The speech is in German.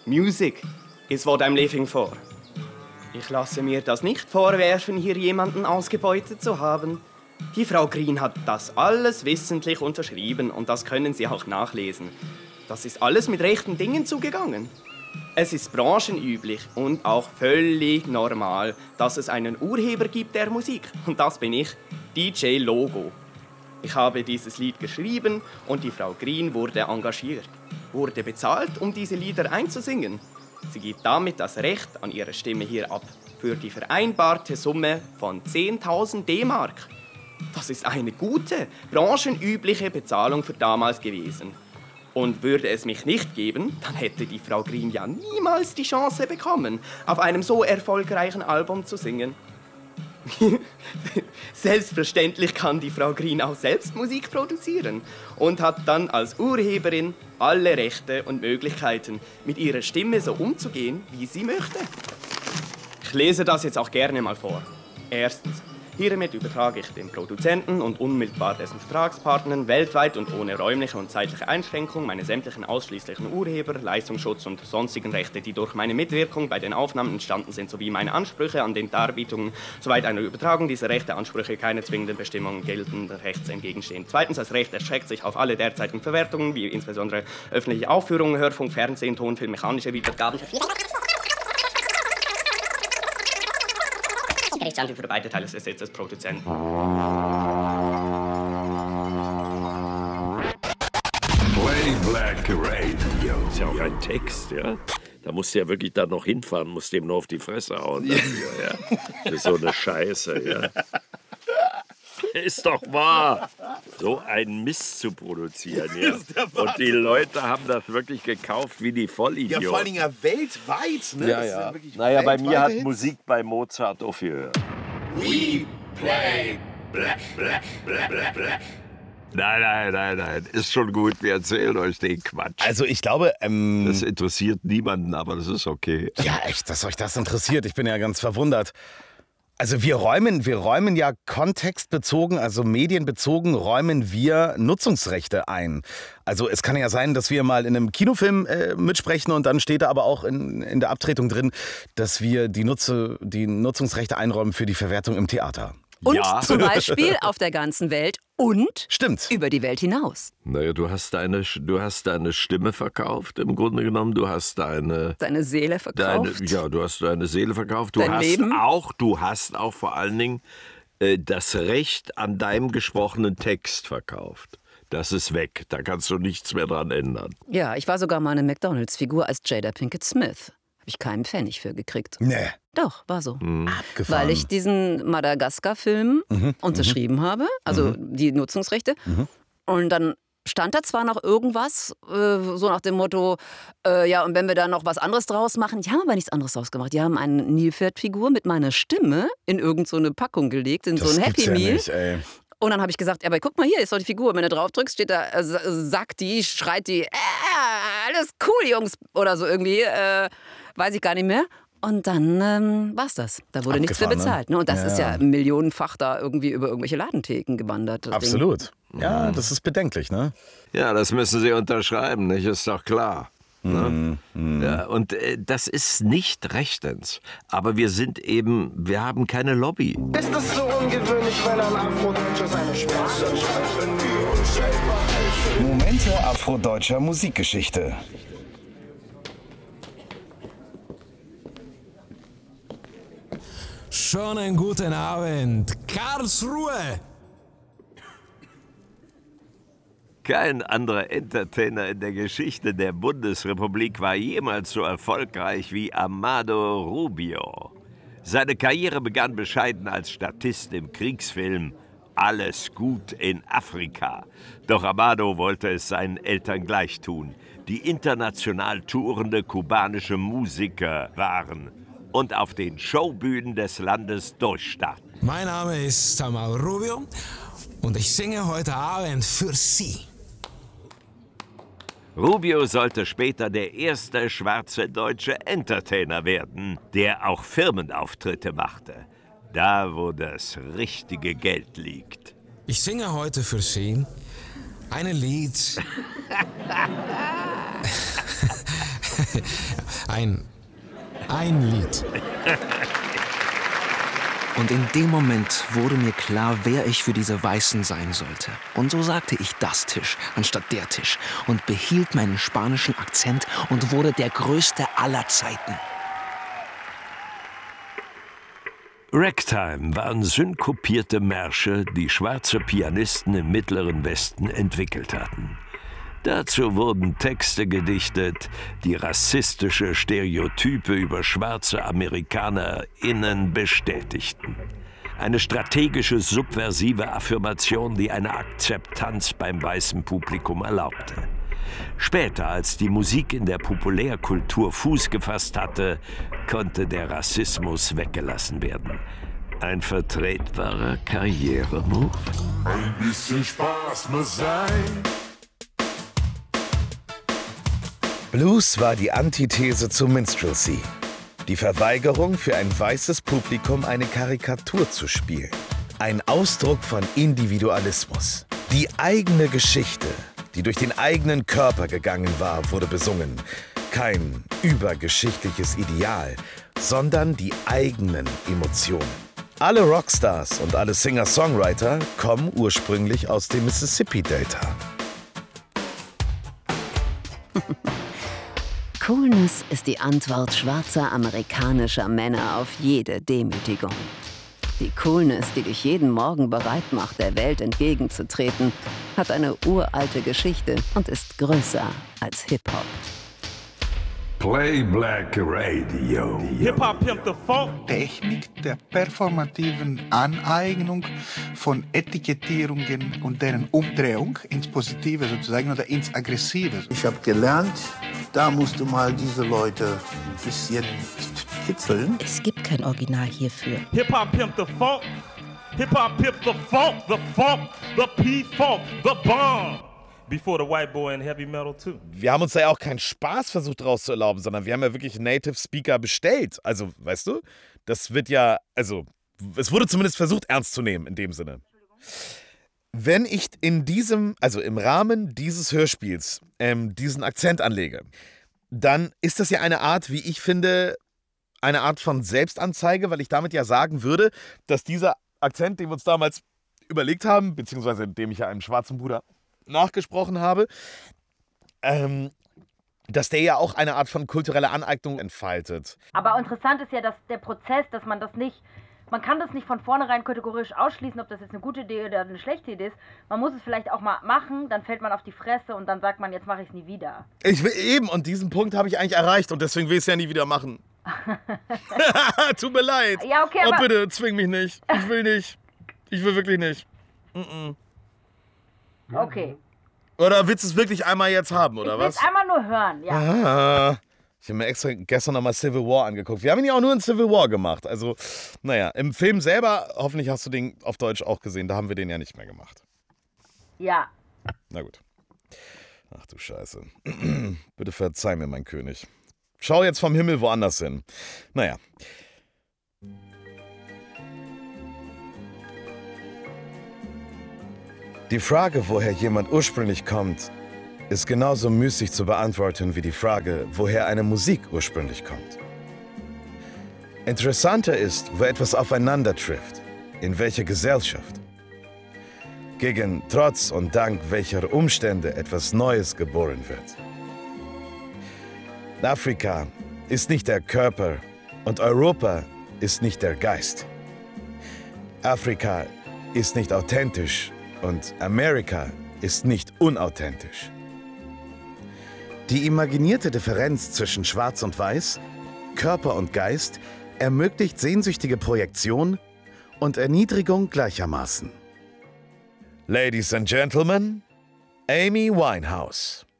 Music is what I'm living for. Ich lasse mir das nicht vorwerfen, hier jemanden ausgebeutet zu haben. Die Frau Green hat das alles wissentlich unterschrieben und das können Sie auch nachlesen. Das ist alles mit rechten Dingen zugegangen. Es ist branchenüblich und auch völlig normal, dass es einen Urheber gibt der Musik. Und das bin ich, DJ Logo. Ich habe dieses Lied geschrieben und die Frau Green wurde engagiert. Wurde bezahlt, um diese Lieder einzusingen. Sie gibt damit das Recht an ihrer Stimme hier ab. Für die vereinbarte Summe von 10.000 D-Mark. Das ist eine gute, branchenübliche Bezahlung für damals gewesen. Und würde es mich nicht geben, dann hätte die Frau Green ja niemals die Chance bekommen, auf einem so erfolgreichen Album zu singen. Selbstverständlich kann die Frau Green auch selbst Musik produzieren und hat dann als Urheberin alle Rechte und Möglichkeiten, mit ihrer Stimme so umzugehen, wie sie möchte. Ich lese das jetzt auch gerne mal vor. Erstens. Hiermit übertrage ich dem Produzenten und unmittelbar dessen Vertragspartnern weltweit und ohne räumliche und zeitliche Einschränkung meine sämtlichen ausschließlichen Urheber-, Leistungsschutz- und sonstigen Rechte, die durch meine Mitwirkung bei den Aufnahmen entstanden sind, sowie meine Ansprüche an den Darbietungen, soweit einer Übertragung dieser Rechteansprüche keine zwingenden Bestimmungen geltenden Rechts entgegenstehen. Zweitens, das Recht erstreckt sich auf alle derzeitigen Verwertungen, wie insbesondere öffentliche Aufführungen, Hörfunk, Fernsehen, Tonfilm, mechanische Wiedergaben Rechtsanwalt für beide Teile des Gesetzes Produzenten. Playback Radio. Ist ja auch ein Text, ja? Da musst du ja wirklich da noch hinfahren, musst dem nur auf die Fresse hauen. Ja. Für so eine Scheiße, ja. Ist doch wahr, so einen Mist zu produzieren. Ja. Und die Leute haben das wirklich gekauft wie die Vollidioten. Ja, vor allem ja weltweit. Ne? Ja. Naja, bei mir hat Musik bei Mozart aufgehört. We play black, black, black, black, black. Nein. Ist schon gut, wir erzählen euch den Quatsch. Also ich glaube... das interessiert niemanden, aber das ist okay. Ja, echt, dass euch das interessiert. Ich bin ja ganz verwundert. Also wir räumen ja kontextbezogen, also medienbezogen, räumen wir Nutzungsrechte ein. Also es kann ja sein, dass wir mal in einem Kinofilm mitsprechen und dann steht da aber auch in der Abtretung drin, dass wir die Nutzungsrechte einräumen für die Verwertung im Theater. Und zum Beispiel auf der ganzen Welt und Stimmt. Über die Welt hinaus. Naja, du hast deine Stimme verkauft, im Grunde genommen. Du hast deine Seele verkauft. Du hast deine Seele verkauft. Dein Leben. Du hast auch vor allen Dingen das Recht an deinem gesprochenen Text verkauft. Das ist weg. Da kannst du nichts mehr dran ändern. Ja, ich war sogar mal eine McDonalds-Figur als Jada Pinkett Smith. Habe ich keinen Pfennig für gekriegt. Nee. Doch, war so. Abgefahren. Weil ich diesen Madagaskar-Film unterschrieben habe, also die Nutzungsrechte. Und dann stand da zwar noch irgendwas, so nach dem Motto, und wenn wir da noch was anderes draus machen. Die haben aber nichts anderes draus gemacht. Die haben eine Nilpferdfigur mit meiner Stimme in irgend so eine Packung gelegt, in so ein Happy Meal. Nicht, ey. Und dann habe ich gesagt, aber guck mal, hier ist doch die Figur. Wenn du drauf drückst, steht da, sagt die, schreit die, alles cool, Jungs, oder so irgendwie, weiß ich gar nicht mehr. Und dann war's das. Da wurde nichts mehr bezahlt. Ne? Und das ist ja millionenfach da irgendwie über irgendwelche Ladentheken gewandert. Absolut. Ja, das ist bedenklich, ne? Ja, das müssen Sie unterschreiben, nicht? Ist doch klar. Ne? Ja, und das ist nicht rechtens. Aber wir haben keine Lobby. Ist das so ungewöhnlich, weil ein Afrodeutscher seine Schwester Momente afrodeutscher Musikgeschichte. Schönen guten Abend, Karlsruhe! Kein anderer Entertainer in der Geschichte der Bundesrepublik war jemals so erfolgreich wie Amado Rubio. Seine Karriere begann bescheiden als Statist im Kriegsfilm Alles gut in Afrika. Doch Amado wollte es seinen Eltern gleich tun, die international tourende kubanische Musiker waren und auf den Showbühnen des Landes durchstarten. Mein Name ist Amado Rubio und ich singe heute Abend für Sie. Rubio sollte später der erste schwarze deutsche Entertainer werden, der auch Firmenauftritte machte. Da, wo das richtige Geld liegt. Ich singe heute für Sie ein Lied. Ein Lied. Und in dem Moment wurde mir klar, wer ich für diese Weißen sein sollte. Und so sagte ich das Tisch anstatt der Tisch und behielt meinen spanischen Akzent und wurde der größte aller Zeiten. Ragtime waren synkopierte Märsche, die schwarze Pianisten im Mittleren Westen entwickelt hatten. Dazu wurden Texte gedichtet, die rassistische Stereotype über schwarze AmerikanerInnen bestätigten. Eine strategische, subversive Affirmation, die eine Akzeptanz beim weißen Publikum erlaubte. Später, als die Musik in der Populärkultur Fuß gefasst hatte, konnte der Rassismus weggelassen werden. Ein vertretbarer Karrieremove? Ein bisschen Spaß muss sein. Blues war die Antithese zu Minstrelsy. Die Verweigerung, für ein weißes Publikum eine Karikatur zu spielen. Ein Ausdruck von Individualismus. Die eigene Geschichte, die durch den eigenen Körper gegangen war, wurde besungen. Kein übergeschichtliches Ideal, sondern die eigenen Emotionen. Alle Rockstars und alle Singer-Songwriter kommen ursprünglich aus dem Mississippi-Delta. Coolness ist die Antwort schwarzer amerikanischer Männer auf jede Demütigung. Die Coolness, die dich jeden Morgen bereit macht, der Welt entgegenzutreten, hat eine uralte Geschichte und ist größer als Hip-Hop. Play Black Radio. Hip-Hop Pimp the Funk. Technik der performativen Aneignung von Etikettierungen und deren Umdrehung ins Positive sozusagen oder ins Aggressive. Ich habe gelernt, da musst du mal diese Leute ein bisschen kitzeln. Es gibt kein Original hierfür. Hip-Hop Pimp the Funk. Hip-Hop Pimp the Funk, the P-Funk, the Bomb. Before the white boy in heavy metal too. Wir haben uns da ja auch keinen Spaß versucht draus zu erlauben, sondern wir haben ja wirklich Native Speaker bestellt. Also, weißt du, das wird ja, also, es wurde zumindest versucht ernst zu nehmen in dem Sinne. Wenn ich in diesem, also im Rahmen dieses Hörspiels, diesen Akzent anlege, dann ist das ja eine Art, wie ich finde, eine Art von Selbstanzeige, weil ich damit ja sagen würde, dass dieser Akzent, den wir uns damals überlegt haben, beziehungsweise dem ich ja einem schwarzen Bruder nachgesprochen habe, dass der ja auch eine Art von kultureller Aneignung entfaltet. Aber interessant ist ja, dass der Prozess, dass man das nicht, man kann das nicht von vornherein kategorisch ausschließen, ob das jetzt eine gute Idee oder eine schlechte Idee ist. Man muss es vielleicht auch mal machen, dann fällt man auf die Fresse und dann sagt man, jetzt mache ich es nie wieder. Ich will eben, und diesen Punkt habe ich eigentlich erreicht und deswegen will ich es ja nie wieder machen. Tut mir leid. Ja, okay, aber bitte, zwing mich nicht. Ich will nicht. Ich will wirklich nicht. Okay. Oder willst du es wirklich einmal jetzt haben, oder was? Ich will es einmal nur hören, ja. Ah, ich habe mir extra gestern nochmal Civil War angeguckt. Wir haben ihn ja auch nur in Civil War gemacht. Also, naja, im Film selber, hoffentlich hast du den auf Deutsch auch gesehen, da haben wir den ja nicht mehr gemacht. Ja. Na gut. Ach du Scheiße. Bitte verzeih mir, mein König. Schau jetzt vom Himmel woanders hin. Naja. Die Frage, woher jemand ursprünglich kommt, ist genauso müßig zu beantworten wie die Frage, woher eine Musik ursprünglich kommt. Interessanter ist, wo etwas aufeinander trifft, in welcher Gesellschaft. Gegen Trotz und Dank welcher Umstände etwas Neues geboren wird. Afrika ist nicht der Körper und Europa ist nicht der Geist. Afrika ist nicht authentisch und Amerika ist nicht unauthentisch. Die imaginierte Differenz zwischen Schwarz und Weiß, Körper und Geist ermöglicht sehnsüchtige Projektion und Erniedrigung gleichermaßen. Ladies and Gentlemen, Amy Winehouse.